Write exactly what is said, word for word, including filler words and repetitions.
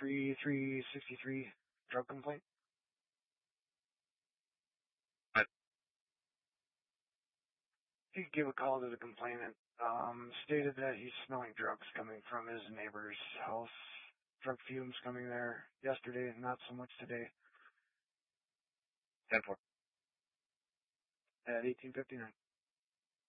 three three sixty-three drug complaint. What? He gave a call to the complainant. Um, stated that he's smelling drugs coming from his neighbor's house. Drug fumes coming there yesterday, not so much today. ten four. At eighteen fifty-nine.